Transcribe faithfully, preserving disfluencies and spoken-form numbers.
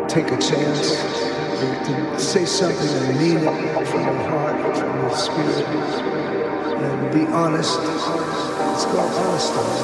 take a chance to say something and mean it from your heart, from your spirit, and be honest. It's called honesty.